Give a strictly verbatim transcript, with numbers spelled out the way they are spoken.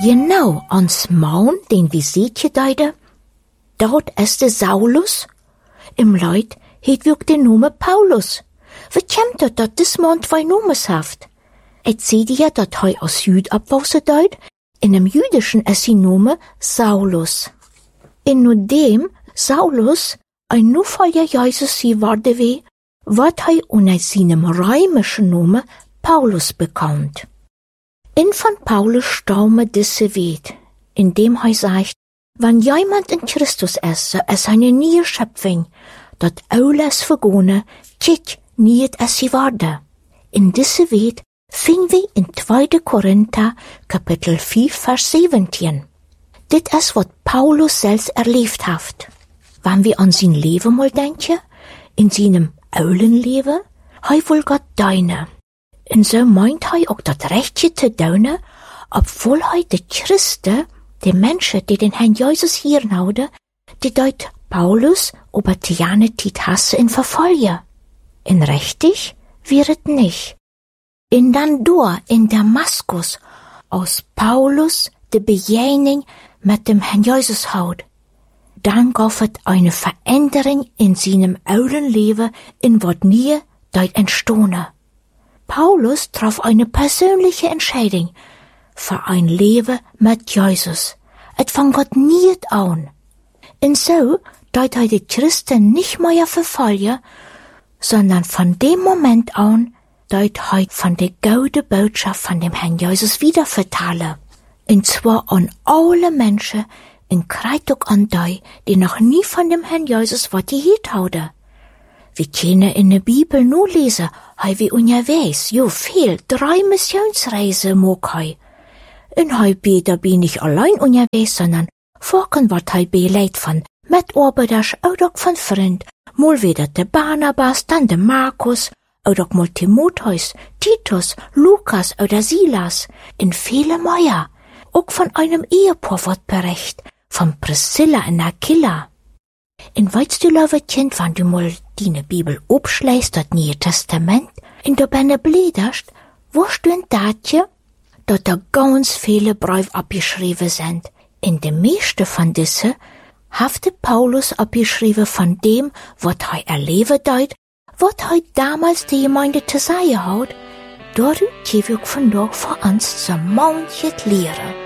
Genau, ans Maun, den wir seht deide, dort ist der Saulus, im Leut het wirkt der Name Paulus. Wie kämt het dat dis man zwei Numes haft? Et seht ja, dat hei aus Jüd abwause deut, in dem Jüdischen ist die Name Saulus. In nur dem Saulus ein Nufolger Jesus sie warde weh, wat hei unter seinem römischen Name Paulus bekannt. In von Paulus staume disse Wet, indem hei sagt, wann jemand in Christus ist, so ist eine neue Schöpfung, dat alles vergone, tjit, niet es sie warde. In disse Wet finden wir in zweiter Korinther, Kapitel vier, Vers siebzehn. Dit ist, wat Paulus selbst erlebt hat. Wenn wir an sein Leben mal denken, in seinem Eulenleben, hei wohl Gott deine. Und so meint hei auch dat Rechtje zu deune, obwohl hei de Christen, die Menschen, die den Herrn Jesus hier houden, die deut Paulus über Tiane Tit hasse in verfolge. In richtig wird nicht. In dann door in Damaskus aus Paulus de Bejening mit dem Herrn Jesus haut. Dann gab es eine Veränderung in seinem Eulenleben, in wat nie deut entstone. Paulus traf eine persönliche Entscheidung für ein Leben mit Jesus. Et fang Gott nie an. Und so deut er die Christen nicht mehr verfolgen, sondern von dem Moment an deut er von der gute Botschaft von dem Herrn Jesus wieder vertellen. Und zwar an alle Menschen, in Kreitog an die, die noch nie von dem Herrn Jesus wat gehört hauden. Wir können in der Bibel nur lesen, hei wie unterwegs, jo viel, drei Missionsreise mog hei. Und hei be, da bin ich allein unterwegs, sondern vorken wat hei be leid von Mitarbeiters, oder von Freund, mal wieder der Barnabas, dann der Markus, oder mal Timotheus, Titus, Lukas oder Silas, in viele mehr. Auch von einem Ehepaar wird bericht, von Priscilla und Aquila. In weißt du, liebe Kind, wenn du mal deine Bibel abschlägst, das Neue Testament, in der Bände bläderst, wo steht datje, dass da ganz viele Briefe abgeschrieben sind. In de meiste von diese hafte Paulus abgeschrieben von dem, was er erleben deut, was er damals die Gemeinde zu sagen hat, dort gebe ich von dort vor uns so manches Lehre.